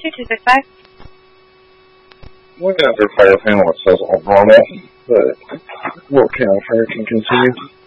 2265. Looking at their fire panel, it says all normal, but what kind of fire can continue?